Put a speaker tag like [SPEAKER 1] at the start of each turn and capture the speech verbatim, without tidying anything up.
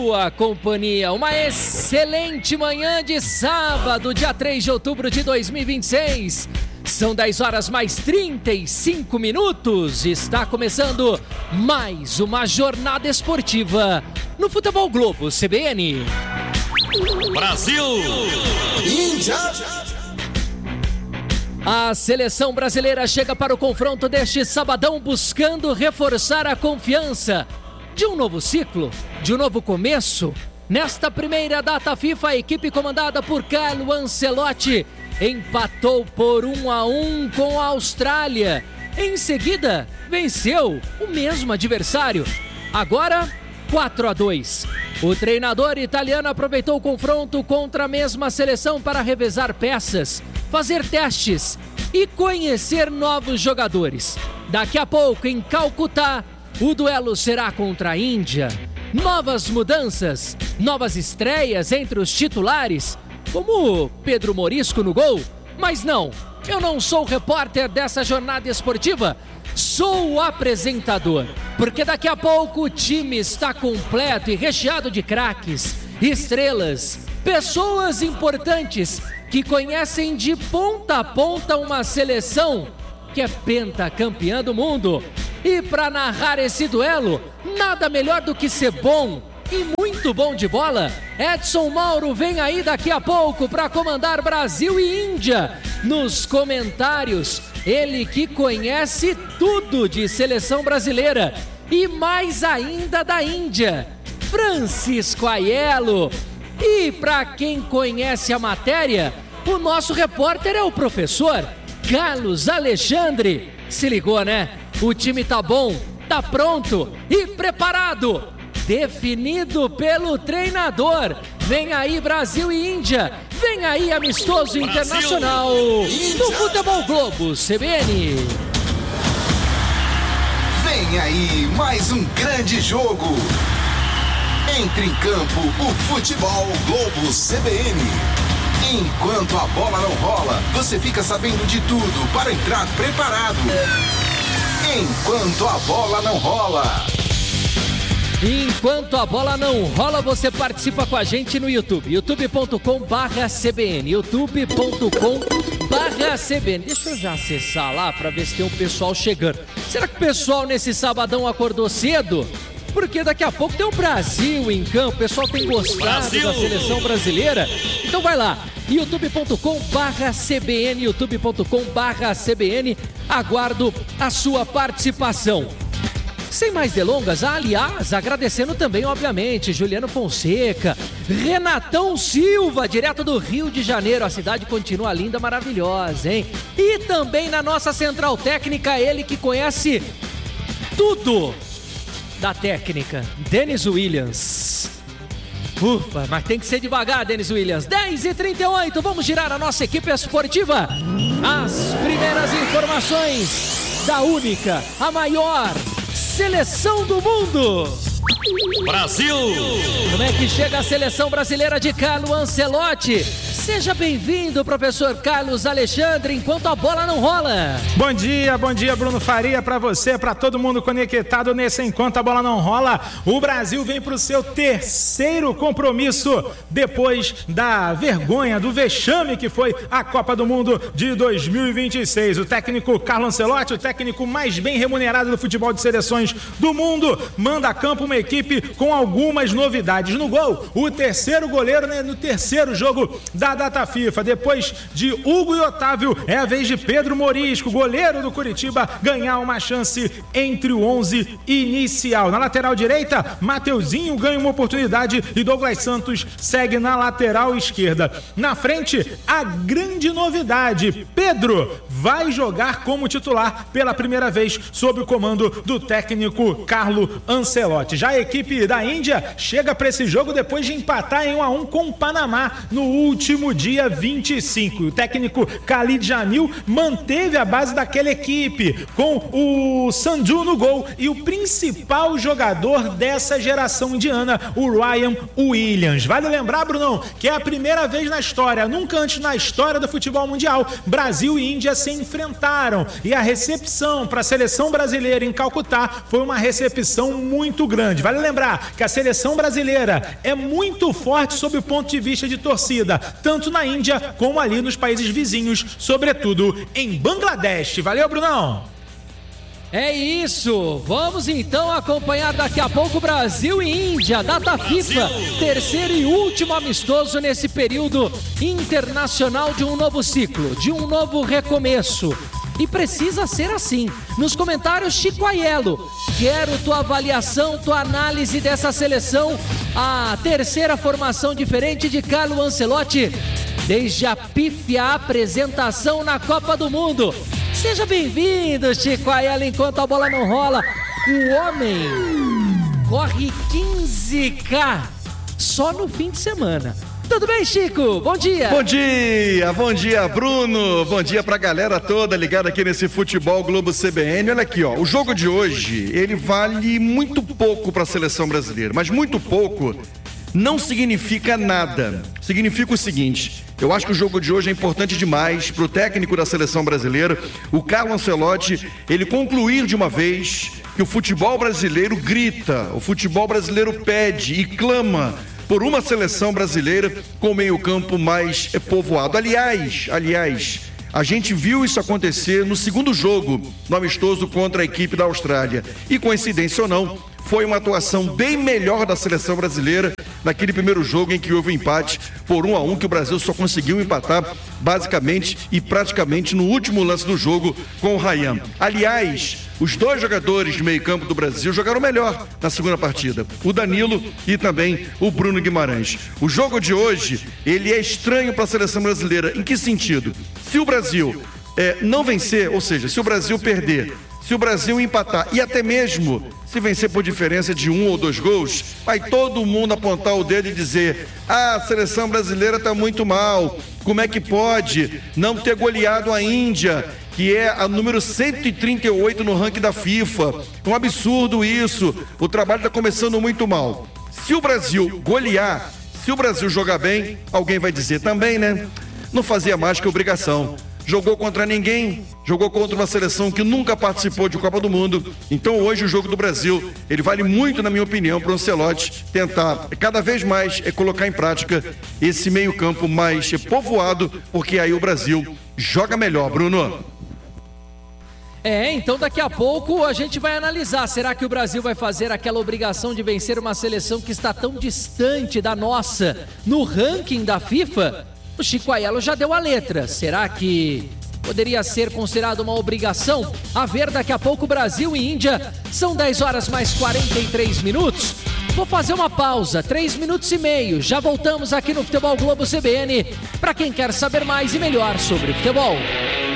[SPEAKER 1] sua companhia. Uma excelente manhã de sábado, dia três de outubro de dois mil e vinte e seis. São dez horas mais trinta e cinco minutos. Está começando mais uma jornada esportiva no Futebol Globo C B N.
[SPEAKER 2] Brasil! Índia!
[SPEAKER 1] A seleção brasileira chega para o confronto deste sabadão buscando reforçar a confiança de um novo ciclo, de um novo começo. Nesta primeira data FIFA, a equipe comandada por Carlo Ancelotti empatou por um a um com a Austrália. Em seguida, venceu o mesmo adversário. Agora, quatro a dois. O treinador italiano aproveitou o confronto contra a mesma seleção para revezar peças, fazer testes e conhecer novos jogadores. Daqui a pouco, em Calcutá, o duelo será contra a Índia. Novas mudanças, novas estreias entre os titulares, como Pedro Morisco no gol. Mas não, eu não sou o repórter dessa jornada esportiva, sou o apresentador. Porque daqui a pouco o time está completo e recheado de craques, estrelas, pessoas importantes que conhecem de ponta a ponta uma seleção que é pentacampeã do mundo. E para narrar esse duelo, nada melhor do que ser bom e muito bom de bola. Edson Mauro vem aí daqui a pouco para comandar Brasil e Índia. Nos comentários, ele que conhece tudo de seleção brasileira e mais ainda da Índia, Francisco Aiello. E para quem conhece a matéria, o nosso repórter é o professor Carlos Alexandre. Se ligou, né? O time tá bom, tá pronto e preparado, definido pelo treinador. Vem aí Brasil e Índia, vem aí amistoso Brasil, internacional do Futebol Globo C B N.
[SPEAKER 2] Vem aí mais um grande jogo. Entre em campo o Futebol Globo C B N. Enquanto a bola não rola, você fica sabendo de tudo para entrar preparado. Enquanto a bola não rola.
[SPEAKER 1] Enquanto a bola não rola, você participa com a gente no YouTube. youtube ponto com barra C B N. youtube ponto com barra C B N. Deixa eu já acessar lá para ver se tem um pessoal chegando. Será que o pessoal nesse sabadão acordou cedo? Porque daqui a pouco tem o Brasil em campo. O pessoal tem gostado Brasil. da seleção brasileira. Então vai lá, youtube ponto com barra C B N, youtube ponto com barra C B N. Aguardo a sua participação. Sem mais delongas, aliás, agradecendo também, obviamente, Juliano Fonseca, Renatão Silva, direto do Rio de Janeiro. A cidade continua linda, maravilhosa, hein? E também na nossa central técnica, ele que conhece tudo da técnica, Denis Williams. Ufa, mas tem que ser devagar, Denis Williams. dez e trinta e oito, vamos girar a nossa equipe esportiva. As primeiras informações da única, a maior seleção do mundo.
[SPEAKER 2] Brasil!
[SPEAKER 1] Como é que chega a seleção brasileira de Carlo Ancelotti? Seja bem-vindo, professor Carlos Alexandre, enquanto a bola não rola.
[SPEAKER 3] Bom dia, bom dia, Bruno Faria, para você, para todo mundo conectado nesse Enquanto a Bola Não Rola. O Brasil vem para o seu terceiro compromisso depois da vergonha, do vexame que foi a Copa do Mundo de dois mil e vinte e seis. O técnico Carlo Ancelotti, o técnico mais bem remunerado do futebol de seleções do mundo, manda a campo uma equipe com algumas novidades. No gol, o terceiro goleiro, né, no terceiro jogo da data FIFA. Depois de Hugo e Otávio, é a vez de Pedro Morisco, goleiro do Curitiba, ganhar uma chance entre o onze inicial. Na lateral direita, Mateuzinho ganha uma oportunidade e Douglas Santos segue na lateral esquerda. Na frente, a grande novidade, Pedro vai jogar como titular pela primeira vez sob o comando do técnico Carlo Ancelotti. Já a equipe da Índia chega para esse jogo depois de empatar em um a um com o Panamá no último último dia vinte e cinco. O técnico Khalid Jamil manteve a base daquela equipe, com o Sanju no gol e o principal jogador dessa geração indiana, o Ryan Williams. Vale lembrar, Brunão, que é a primeira vez na história, nunca antes na história do futebol mundial, Brasil e Índia se enfrentaram. E a recepção para a seleção brasileira em Calcutá foi uma recepção muito grande. Vale lembrar que a seleção brasileira é muito forte sob o ponto de vista de torcida, tanto na Índia como ali nos países vizinhos, sobretudo em Bangladesh. Valeu, Brunão!
[SPEAKER 1] É isso, vamos então acompanhar daqui a pouco Brasil e Índia, data FIFA, terceiro e último amistoso nesse período internacional de um novo ciclo, de um novo recomeço. E precisa ser assim. Nos comentários, Chico Aiello, quero tua avaliação, tua análise dessa seleção, a terceira formação diferente de Carlo Ancelotti, desde a pífia apresentação na Copa do Mundo. Seja bem-vindo, Chico Aiello, enquanto a bola não rola. O homem corre quinze quilos só no fim de semana. Tudo bem, Chico? Bom dia.
[SPEAKER 4] Bom dia, bom dia, Bruno. Bom dia pra galera toda ligada aqui nesse Futebol Globo C B N. Olha aqui, ó, o jogo de hoje, ele vale muito pouco pra seleção brasileira, mas muito pouco não significa nada. Significa o seguinte: eu acho que o jogo de hoje é importante demais pro técnico da seleção brasileira, o Carlo Ancelotti, ele concluir de uma vez que o futebol brasileiro grita, o futebol brasileiro pede e clama por uma seleção brasileira com meio campo mais povoado. Aliás, aliás, a gente viu isso acontecer no segundo jogo, no amistoso contra a equipe da Austrália. E coincidência ou não, foi uma atuação bem melhor da seleção brasileira naquele primeiro jogo em que houve um empate por um a um, que o Brasil só conseguiu empatar basicamente e praticamente no último lance do jogo com o Ryan. Aliás, os dois jogadores de meio campo do Brasil jogaram melhor na segunda partida, o Danilo e também o Bruno Guimarães. O jogo de hoje, ele é estranho para a seleção brasileira. Em que sentido? Se o Brasil é, não vencer, ou seja, se o Brasil perder, se o Brasil empatar e até mesmo se vencer por diferença de um ou dois gols, vai todo mundo apontar o dedo e dizer: ah, a seleção brasileira está muito mal, como é que pode não ter goleado a Índia, que é a número cento e trinta e oito no ranking da FIFA? É um absurdo isso, o trabalho está começando muito mal. Se o Brasil golear, se o Brasil jogar bem, alguém vai dizer também, né? Não fazia mais que obrigação. Jogou contra ninguém, jogou contra uma seleção que nunca participou de Copa do Mundo. Então hoje o jogo do Brasil, ele vale muito, na minha opinião, para o Ancelotti tentar cada vez mais é, colocar em prática esse meio campo mais é, povoado, porque aí o Brasil joga melhor, Bruno.
[SPEAKER 1] É, então daqui a pouco a gente vai analisar, será que o Brasil vai fazer aquela obrigação de vencer uma seleção que está tão distante da nossa no ranking da FIFA? O Chico Aiello já deu a letra, será que poderia ser considerado uma obrigação? A ver daqui a pouco Brasil e Índia, são dez horas mais quarenta e três minutos. Vou fazer uma pausa, três minutos e meio, já voltamos aqui no Futebol Globo C B N, para quem quer saber mais e melhor sobre futebol.